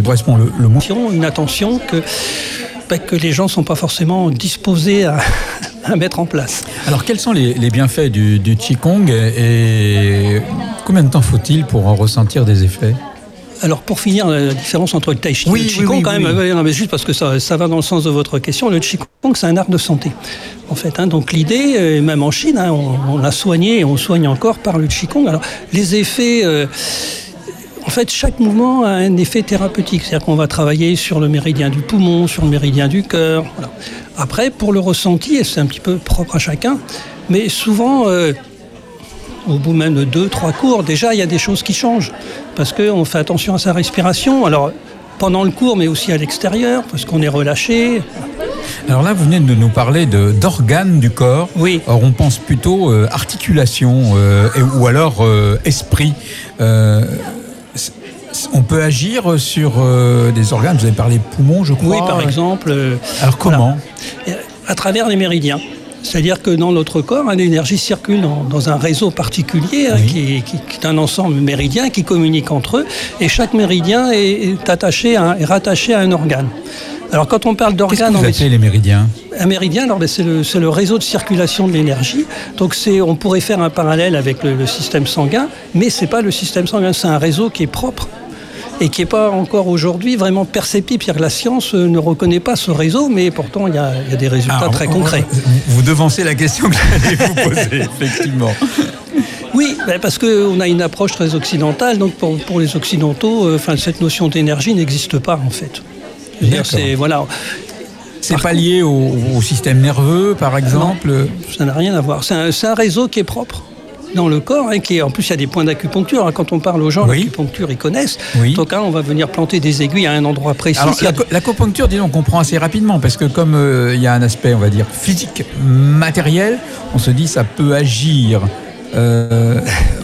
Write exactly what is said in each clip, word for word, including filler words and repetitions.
correspond le, le mot. Une attention que, bah, que les gens ne sont pas forcément disposés à, à mettre en place. Alors, quels sont les, les bienfaits du, du Qigong et combien de temps faut-il pour en ressentir des effets ? Alors, pour finir, la différence entre le Tai Chi oui, et le Qigong, oui, oui, quand oui, même, oui. non, mais juste parce que ça, ça va dans le sens de votre question, le Qigong, c'est un art de santé, en fait. Hein. Donc, l'idée, même en Chine, hein, on, on a soigné et on soigne encore par le Qigong. Alors, les effets... Euh, En fait, chaque mouvement a un effet thérapeutique. C'est-à-dire qu'on va travailler sur le méridien du poumon, sur le méridien du cœur. Voilà. Après, pour le ressenti, et c'est un petit peu propre à chacun, mais souvent, euh, au bout même de deux, trois cours, déjà, il y a des choses qui changent. Parce qu'on fait attention à sa respiration. Alors, pendant le cours, mais aussi à l'extérieur, parce qu'on est relâché. Alors là, vous venez de nous parler de, d'organes du corps. Oui. Alors, on pense plutôt euh, articulation euh, et, ou alors euh, esprit. Euh, On peut agir sur euh, des organes, vous avez parlé poumons, je crois. Oui, par exemple. Euh, Alors comment ? Voilà. À travers les méridiens. C'est-à-dire que dans notre corps, l'énergie circule dans, dans un réseau particulier, hein, oui. qui, est, qui, qui est un ensemble méridien qui communique entre eux, et chaque méridien est, est attaché à un, est rattaché à un organe. Alors quand on parle d'organes... Qu'est-ce que vous appelez les méridiens ? Un méridien, alors, ben, c'est, le, c'est le réseau de circulation de l'énergie. Donc c'est, on pourrait faire un parallèle avec le, le système sanguin, mais ce n'est pas le système sanguin, c'est un réseau qui est propre et qui n'est pas encore aujourd'hui vraiment perceptible. C'est-à-dire que la science ne reconnaît pas ce réseau, mais pourtant il y a, il y a des résultats Alors, très concrets. Vous devancez la question que j'allais vous poser, effectivement. Oui, parce qu'on a une approche très occidentale, donc pour, pour les Occidentaux, euh, enfin, cette notion d'énergie n'existe pas en fait. Je veux dire, c'est, voilà. C'est Par pas contre, lié au, au système nerveux, par exemple ? Non, ça n'a rien à voir. C'est un, c'est un réseau qui est propre dans le corps, hein, qui est, en plus il y a des points d'acupuncture. Hein, quand on parle aux gens, oui. l'acupuncture, ils connaissent. Oui. Donc hein, on va venir planter des aiguilles à un endroit précis. Alors, la, l'acupuncture, disons, on comprend assez rapidement, parce que comme euh, il y a un aspect, on va dire, physique, matériel, on se dit ça peut agir. Euh,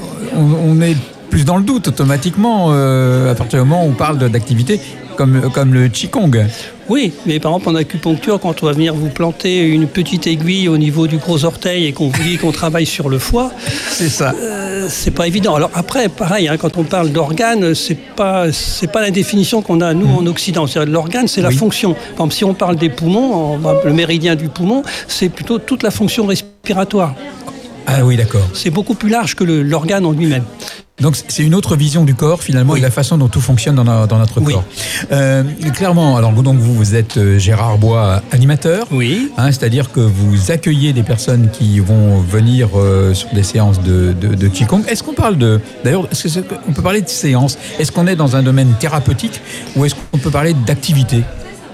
on, on est plus dans le doute automatiquement euh, à partir du moment où on parle d'activité comme, comme le Qigong. Oui, mais par exemple en acupuncture, quand on va venir vous planter une petite aiguille au niveau du gros orteil et qu'on vous dit qu'on travaille sur le foie, c'est ça. Euh, c'est pas évident. Alors après, pareil, hein, quand on parle d'organes, c'est pas c'est pas la définition qu'on a nous mmh. en Occident. C'est-à-dire l'organe, c'est oui. la fonction. Par exemple, si on parle des poumons, le méridien du poumon, c'est plutôt toute la fonction respiratoire. Ah oui, d'accord. C'est beaucoup plus large que le, l'organe en lui-même. Donc c'est une autre vision du corps finalement oui. et la façon dont tout fonctionne dans, dans notre oui. corps. Euh, clairement, alors donc vous vous êtes Gérard Bois, animateur. Oui. Hein, c'est-à-dire que vous accueillez des personnes qui vont venir euh, sur des séances de, de, de Qigong. Est-ce qu'on parle de, d'ailleurs, est-ce qu'on peut parler de séances ? Est-ce qu'on est dans un domaine thérapeutique ou est-ce qu'on peut parler d'activité ?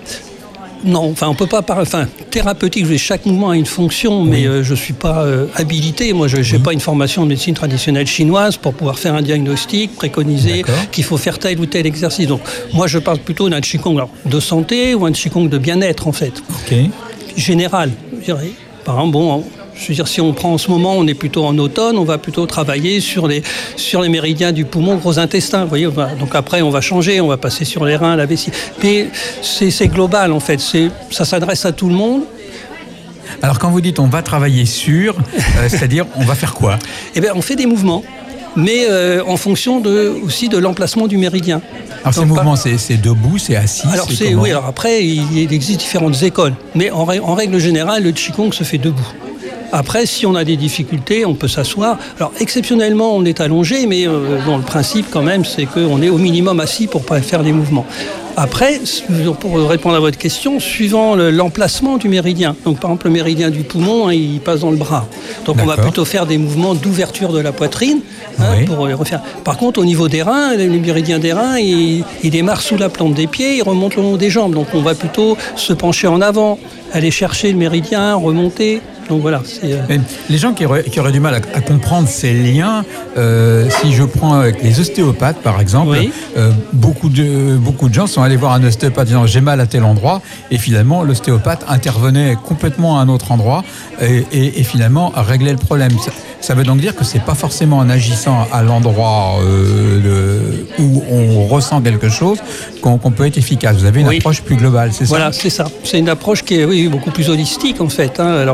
Non, enfin on peut pas parler. Enfin, thérapeutique, chaque mouvement a une fonction, oui. mais euh, je suis pas euh, habilité. Moi, je n'ai oui. pas une formation en médecine traditionnelle chinoise pour pouvoir faire un diagnostic, préconiser D'accord. qu'il faut faire tel ou tel exercice. Donc, moi, je parle plutôt d'un Qigong alors, de santé ou un Qigong de bien-être, en fait. Okay. Général, je dirais. Par exemple, bon. Je veux dire, si on prend en ce moment, on est plutôt en automne, on va plutôt travailler sur les, sur les méridiens du poumon, gros intestin. Vous voyez, va, donc après, on va changer, on va passer sur les reins, la vessie. Mais c'est, c'est global, en fait. C'est, ça s'adresse à tout le monde. Alors, quand vous dites on va travailler sur, euh, c'est-à-dire on va faire quoi ? Eh bien, on fait des mouvements, mais euh, en fonction de, aussi de l'emplacement du méridien. Alors, ces mouvements, c'est, c'est debout, c'est assis alors, c'est c'est, oui, alors après, il, il existe différentes écoles. Mais en, en règle générale, le Qigong se fait debout. Après, si on a des difficultés, on peut s'asseoir. Alors, exceptionnellement, on est allongé, mais euh, bon, le principe, quand même, c'est qu'on est au minimum assis pour pas faire des mouvements. Après, pour répondre à votre question, suivant le, l'emplacement du méridien. Donc, par exemple, le méridien du poumon, hein, il passe dans le bras. Donc, D'accord. on va plutôt faire des mouvements d'ouverture de la poitrine hein, oui. pour refaire. Par contre, au niveau des reins, le méridien des reins, il, il démarre sous la plante des pieds, il remonte le long des jambes. Donc, on va plutôt se pencher en avant, aller chercher le méridien, remonter. Donc voilà, c'est euh... les gens qui auraient, qui auraient du mal à, à comprendre ces liens, euh, si je prends avec les ostéopathes par exemple, oui. euh, beaucoup, de, beaucoup de gens sont allés voir un ostéopathe disant j'ai mal à tel endroit et finalement l'ostéopathe intervenait complètement à un autre endroit et, et, et finalement réglait le problème. Ça, ça veut donc dire que c'est pas forcément en agissant à l'endroit euh, le, où on ressent quelque chose qu'on, qu'on peut être efficace. Vous avez une oui. approche plus globale, c'est ça ? Voilà, c'est ça. C'est une approche qui est oui, beaucoup plus holistique en fait. Hein. Alors après,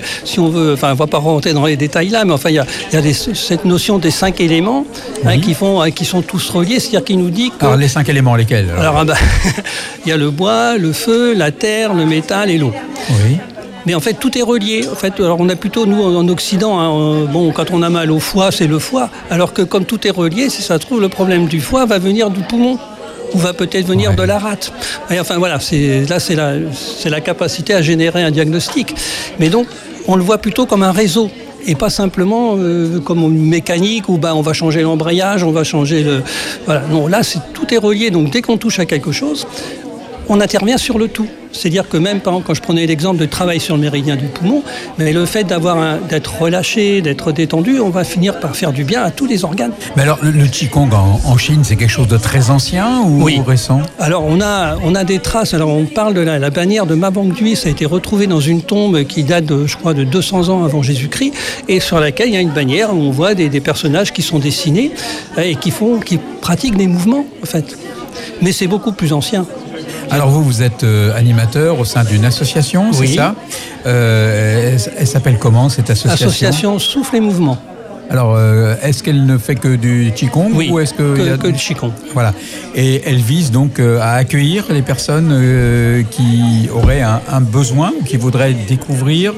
si on veut, enfin, on va pas rentrer dans les détails là, mais enfin, il y a, il y a des, cette notion des cinq éléments oui. hein, qui font, hein, qui sont tous reliés, c'est-à-dire qu'il nous dit que. Alors les cinq éléments, lesquels alors, alors ah bah, il y a le bois, le feu, la terre, le métal et l'eau. Oui. Mais en fait, tout est relié. En fait, alors on a plutôt, nous, en Occident, hein, bon, quand on a mal au foie, c'est le foie. Alors que comme tout est relié, si ça se trouve, le problème du foie va venir du poumon. Ou va peut-être venir ouais. de la rate. Et enfin voilà, c'est, là c'est la, c'est la capacité à générer un diagnostic. Mais donc, on le voit plutôt comme un réseau. Et pas simplement euh, comme une mécanique où bah, on va changer l'embrayage, on va changer le... Voilà. Non, là, c'est, tout est relié. Donc dès qu'on touche à quelque chose, on intervient sur le tout. C'est-à-dire que même, par exemple, quand je prenais l'exemple de travail sur le méridien du poumon, mais le fait d'avoir un, d'être relâché, d'être détendu, on va finir par faire du bien à tous les organes. Mais alors, le, le Qigong en, en Chine, c'est quelque chose de très ancien ou oui. récent ? Alors, on a, on a des traces. Alors, on parle de la, la bannière de Mabangdui. Ça a été retrouvé dans une tombe qui date, de, je crois, de deux cents ans avant Jésus-Christ, et sur laquelle il y a une bannière où on voit des, des personnages qui sont dessinés et qui, font, qui pratiquent des mouvements, en fait. Mais c'est beaucoup plus ancien. Alors vous, vous êtes euh, animateur au sein d'une association, c'est oui. ça euh, elle, elle s'appelle comment cette association ? Association Souffle et Mouvement. Alors, euh, est-ce qu'elle ne fait que du Qigong oui, ou est-ce que, que, il y a... que du Qigong. Voilà. Et elle vise donc euh, à accueillir les personnes euh, qui auraient un, un besoin, qui voudraient découvrir.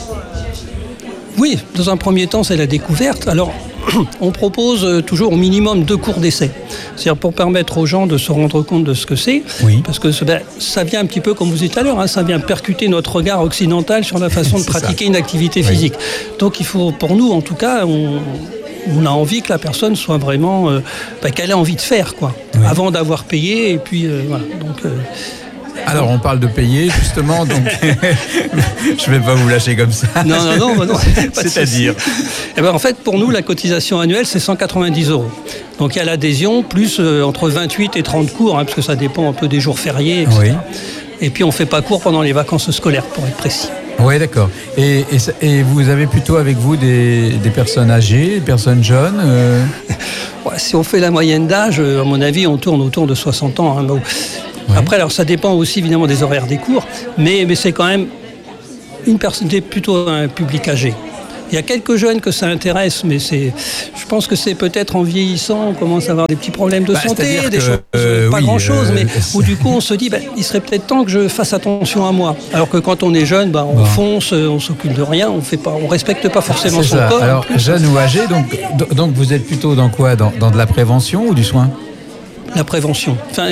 Oui, dans un premier temps, c'est la découverte. Alors, on propose toujours au minimum deux cours d'essai. C'est-à-dire pour permettre aux gens de se rendre compte de ce que c'est. Oui. Parce que ben, ça vient un petit peu, comme vous dites tout à l'heure, hein, ça vient percuter notre regard occidental sur la façon de pratiquer ça. Une activité physique. Oui. Donc il faut, pour nous en tout cas, on, on a envie que la personne soit vraiment, euh, ben, qu'elle ait envie de faire, quoi, oui. avant d'avoir payé. Et puis euh, voilà. Donc, euh, Alors, on parle de payer, justement, donc je ne vais pas vous lâcher comme ça. Non, non, non, bah non c'est-à-dire eh ben, en fait, pour nous, la cotisation annuelle, c'est cent quatre-vingt-dix euros. Donc, il y a l'adhésion, plus euh, entre vingt-huit et trente cours, hein, parce que ça dépend un peu des jours fériés, et cetera. Oui. Et puis, on ne fait pas cours pendant les vacances scolaires, pour être précis. Oui, d'accord. Et, et, et vous avez plutôt avec vous des, des personnes âgées, des personnes jeunes euh... ouais, si on fait la moyenne d'âge, à mon avis, on tourne autour de soixante ans. Hein, bon. Oui. Après, alors ça dépend aussi évidemment des horaires des cours, mais, mais c'est quand même une personne, plutôt un public âgé. Il y a quelques jeunes que ça intéresse, mais c'est, je pense que c'est peut-être en vieillissant, on commence à avoir des petits problèmes de bah, santé, des que, choses, euh, pas oui, grand-chose, euh, mais où du coup on se dit, bah, il serait peut-être temps que je fasse attention à moi. Alors que quand on est jeune, bah, on bon. fonce, on s'occupe de rien, on fait pas, on respecte pas forcément c'est son ça. corps. Alors jeune ou âgé, donc, donc vous êtes plutôt dans quoi, dans, dans de la prévention ou du soin ? La prévention. Enfin,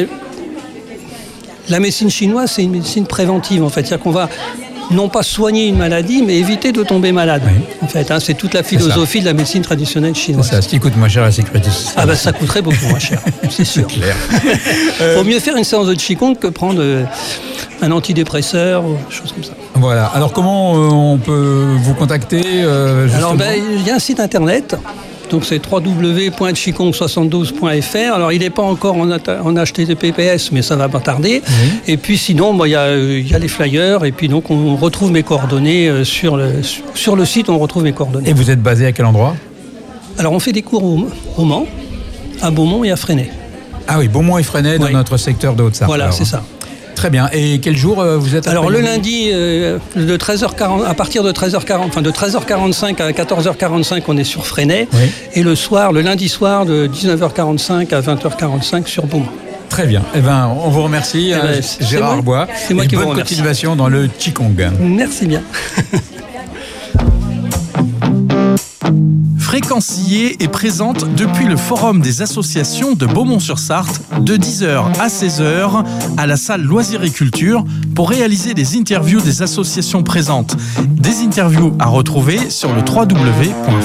la médecine chinoise, c'est une médecine préventive, en fait. C'est-à-dire qu'on va non pas soigner une maladie, mais éviter de tomber malade. Oui. En fait, hein, c'est toute la philosophie de la médecine traditionnelle chinoise. C'est ça, ce qui coûte moins cher à la sécurité sociale. Ah ben, ça coûterait beaucoup moins cher, c'est sûr. C'est clair. Il faut mieux faire une séance de Qigong que prendre euh, un antidépresseur ou des choses comme ça. Voilà. Alors, comment euh, on peut vous contacter euh, justement ? Alors, ben, il y a un site internet. Donc c'est w w w point qigong soixante-douze point f r. Alors il n'est pas encore en, en H T T P S, mais ça va pas tarder. Oui. Et puis sinon, il bah, y, y a les flyers. Et puis donc on retrouve mes coordonnées sur le, sur le site. On retrouve mes coordonnées. Et vous êtes basé à quel endroit ? Alors on fait des cours au, au Mans, à Beaumont et à Fresnay. Ah oui, Beaumont et Fresnay dans oui. notre secteur de Haute-Sarthe. Voilà, alors. C'est ça. Très bien. Et quel jour euh, vous êtes à Alors le lundi, euh, de treize heures quarante, à partir de treize heures quarante, enfin de treize heures quarante-cinq à quatorze heures quarante-cinq, on est sur Fresnay. Oui. Et le soir, le lundi soir, de dix-neuf heures quarante-cinq à vingt heures quarante-cinq sur Beaumont. Très bien. Eh ben, on vous remercie, eh ben, c'est Gérard moi, Bois. C'est moi et qui bonne vous remercie. Continuation dans le Qigong. Merci bien. Fréquencier est présente depuis le Forum des associations de Beaumont-sur-Sarthe de dix heures à seize heures à la salle Loisirs et Culture pour réaliser des interviews des associations présentes. Des interviews à retrouver sur le w w w point